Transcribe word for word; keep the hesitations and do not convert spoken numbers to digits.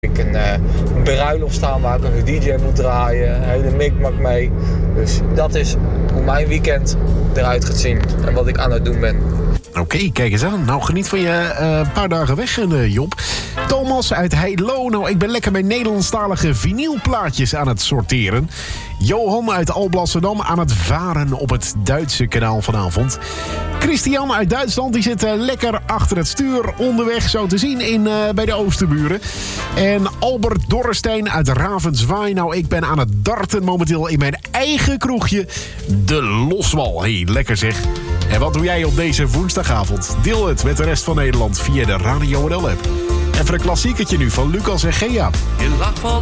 Ik een uh, bruiloft staan waar ik een D J moet draaien, een hele mikmak mee. Dus dat is hoe mijn weekend eruit gaat zien en wat ik aan het doen ben. Oké, okay, kijk eens aan. Nou, geniet van je uh, paar dagen weg, uh, Job. Thomas uit Heilo. Nou, ik ben lekker bij Nederlandstalige vinylplaatjes aan het sorteren. Johan uit Alblasserdam aan het varen op het Duitse kanaal vanavond. Christian uit Duitsland, die zit uh, lekker achter het stuur onderweg, zo te zien, in, uh, bij de Oosterburen. En Albert Dorrestein uit Ravenswaai. Nou, ik ben aan het darten momenteel in mijn eigen kroegje, de Loswal. Hey, lekker zeg. En wat doe jij op deze woensdagavond? Deel het met de rest van Nederland via de Radio N L app. Even een klassiekertje nu van Lucas en Gea. In lach van